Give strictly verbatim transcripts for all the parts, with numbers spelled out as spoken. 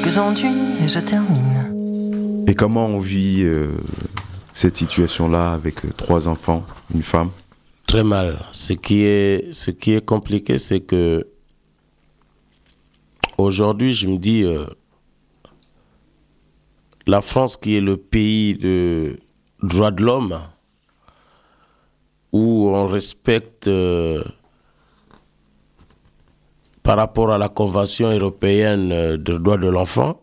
quelques ennuis et je termine. Et comment on vit euh, cette situation-là avec euh, trois enfants, une femme? Très mal. Ce qui est, ce qui est compliqué, c'est que aujourd'hui, je me dis, euh, la France qui est le pays de droits de l'homme, où on respecte euh, par rapport à la Convention européenne des droits de l'enfant,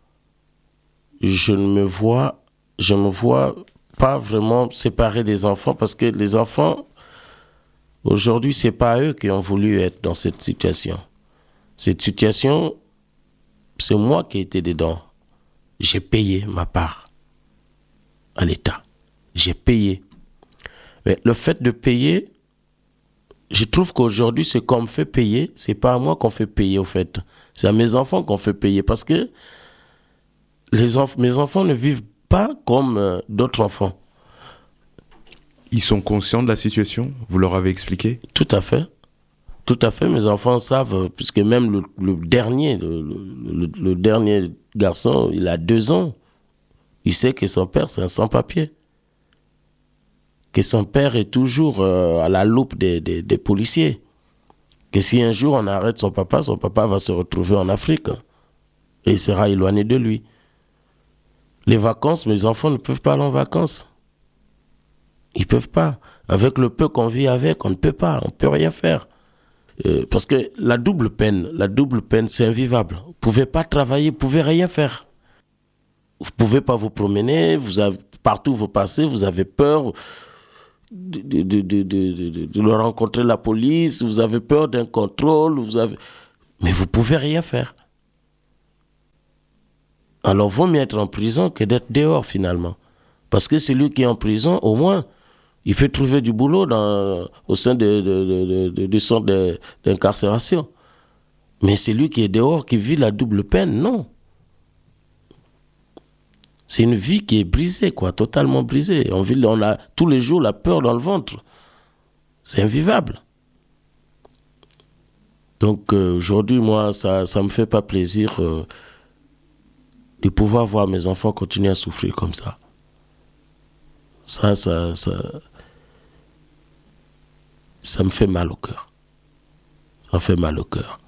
je ne me vois, je me vois pas vraiment séparer des enfants, parce que les enfants, aujourd'hui, c'est pas eux qui ont voulu être dans cette situation. Cette situation, c'est moi qui ai été dedans. J'ai payé ma part à l'État. J'ai payé. Mais le fait de payer, je trouve qu'aujourd'hui, ce qu'on me fait payer, c'est pas à moi qu'on fait payer, au fait. C'est à mes enfants qu'on fait payer. Parce que les enf- mes enfants ne vivent pas comme euh, d'autres enfants. Ils sont conscients de la situation? Vous leur avez expliqué? Tout à fait. Tout à fait. Mes enfants savent, puisque même le, le dernier, le, le, le dernier garçon, il a deux ans. Il sait que son père, c'est un sans-papier. Que son père est toujours euh, à la loupe des, des, des policiers. Que si un jour on arrête son papa, son papa va se retrouver en Afrique. Et il sera éloigné de lui. Les vacances, mes enfants ne peuvent pas aller en vacances. Ils ne peuvent pas. Avec le peu qu'on vit avec, on ne peut pas. On ne peut rien faire. Euh, parce que la double peine, la double peine, c'est invivable. Vous ne pouvez pas travailler, vous ne pouvez rien faire. Vous ne pouvez pas vous promener, vous avez, partout où vous passez, vous avez peur de, de, de, de, de, de, de le rencontrer la police, vous avez peur d'un contrôle, vous avez... mais vous ne pouvez rien faire. Alors, vaut mieux être en prison que d'être dehors, finalement. Parce que celui qui est en prison, au moins, il peut trouver du boulot dans, au sein de, de, de, de, du centre de, d'incarcération. Mais celui qui est dehors, qui vit la double peine, non. C'est une vie qui est brisée, quoi, totalement brisée. On vit, on a tous les jours la peur dans le ventre. C'est invivable. Donc, euh, aujourd'hui, moi, ça ne me fait pas plaisir... Euh, de pouvoir voir mes enfants continuer à souffrir comme ça. Ça, ça, ça, ça me fait mal au cœur. Ça me fait mal au cœur.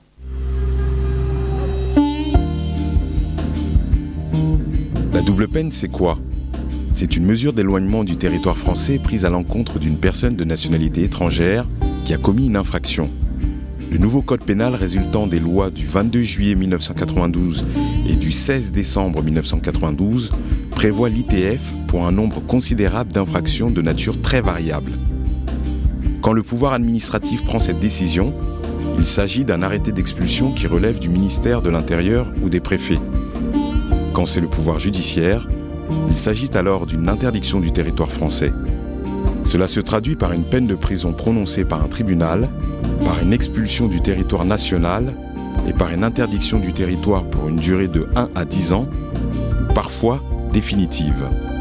La double peine, c'est quoi? C'est une mesure d'éloignement du territoire français prise à l'encontre d'une personne de nationalité étrangère qui a commis une infraction. Le nouveau code pénal résultant des lois du vingt-deux juillet mille neuf cent quatre-vingt-douze et du seize décembre mille neuf cent quatre-vingt-douze prévoit l'I T F pour un nombre considérable d'infractions de nature très variable. Quand le pouvoir administratif prend cette décision, il s'agit d'un arrêté d'expulsion qui relève du ministère de l'Intérieur ou des préfets. Quand c'est le pouvoir judiciaire, il s'agit alors d'une interdiction du territoire français. Cela se traduit par une peine de prison prononcée par un tribunal, par une expulsion du territoire national et par une interdiction du territoire pour une durée de un à dix ans, parfois définitive.